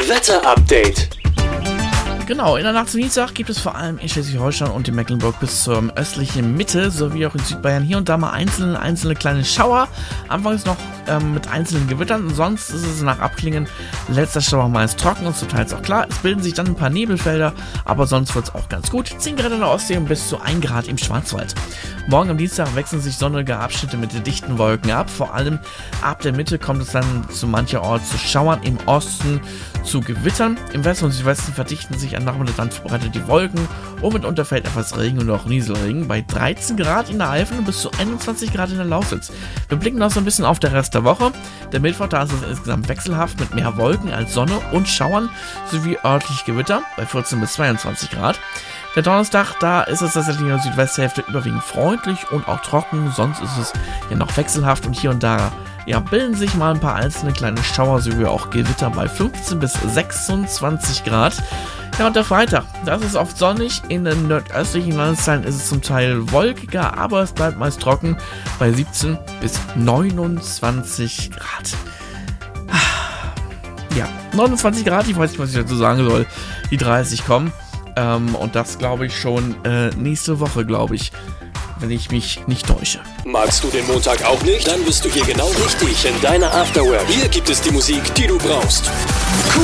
Wetter-Update. Genau, in der Nacht zum Dienstag gibt es vor allem in Schleswig-Holstein und in Mecklenburg bis zur östlichen Mitte sowie auch in Südbayern hier und da mal einzelne kleine Schauer. Anfangs noch mit einzelnen Gewittern, sonst ist es nach Abklingen letzter Schauer meist trocken und zum Teil auch klar. Es bilden sich dann ein paar Nebelfelder, aber sonst wird es auch ganz gut. 10 Grad in der Ostsee und bis zu 1 Grad im Schwarzwald. Morgen am Dienstag wechseln sich sonnige Abschnitte mit den dichten Wolken ab. Vor allem ab der Mitte kommt es dann zu mancherorts zu Schauern, im Osten zu Gewittern. Im Westen und Südwesten verdichten sich am Nachmittag dann verbreitet die Wolken und mitunter fällt etwas Regen und auch Nieselregen bei 13 Grad in der Eifel und bis zu 21 Grad in der Lausitz. Wir blicken noch so ein bisschen auf den Rest der Woche. Der Mittwoch, da ist es insgesamt wechselhaft mit mehr Wolken als Sonne und Schauern sowie örtlich Gewitter bei 14 bis 22 Grad. Der Donnerstag, da ist es tatsächlich in der Südwesthälfte überwiegend freundlich und auch trocken, sonst ist es ja noch wechselhaft und hier und da bilden sich mal ein paar einzelne kleine Schauer sowie auch Gewitter bei 15 bis 26 Grad. Ja, und der Freitag, das ist oft sonnig, in den nordöstlichen Landesteilen ist es zum Teil wolkiger, aber es bleibt meist trocken bei 17 bis 29 Grad. Ja, 29 Grad, ich weiß nicht, was ich dazu sagen soll, die 30 kommen. Und das glaube ich schon nächste Woche, glaube ich, wenn ich mich nicht täusche. Magst du den Montag auch nicht? Dann bist du hier genau richtig in deiner Afterwork. Hier gibt es die Musik, die du brauchst. Cool